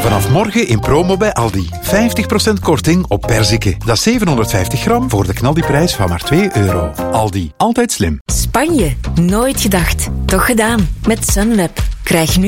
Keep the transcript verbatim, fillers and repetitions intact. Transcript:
Vanaf morgen in promo bij Aldi. vijftig procent korting op perziken. Dat is zevenhonderdvijftig gram voor de knaldiprijs van maar twee euro. Aldi, altijd slim. Spanje, nooit gedacht. Toch gedaan. Met Sunweb. Krijg nu